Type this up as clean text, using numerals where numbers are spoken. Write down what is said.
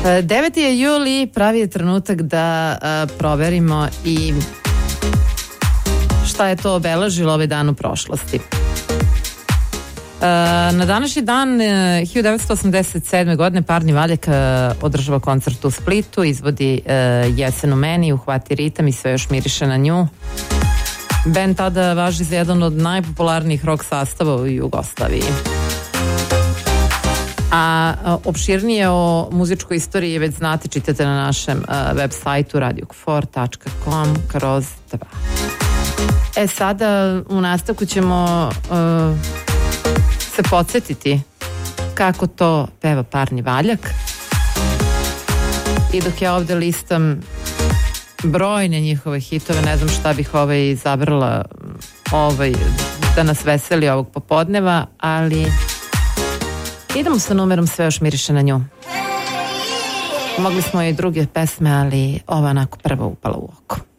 9. je juli, pravi je trenutak da proverimo i šta je to obeležilo ovaj dan u prošlosti. Na današnji dan 1987. godine Parni Valjak održava koncert u Splitu, izvodi Jesen u meni, Uhvati ritam i Sve još miriše na nju. Band tada važi za jedan od najpopularnijih rock sastava u Jugoslaviji. A opširnije o muzičkoj istoriji već znate, čitate na našem web sajtu radiokfor.com/2. Sada u nastavku ćemo se podsjetiti kako to peva Parni Valjak. I dok ja ovde listam brojne njihove hitove, ne znam šta bih izabrala da nas veseli ovog popodneva, ali idemo sa numerom Sve još miriše na nju. Mogli smo i druge pesme, ali ova onako prva upala u oko.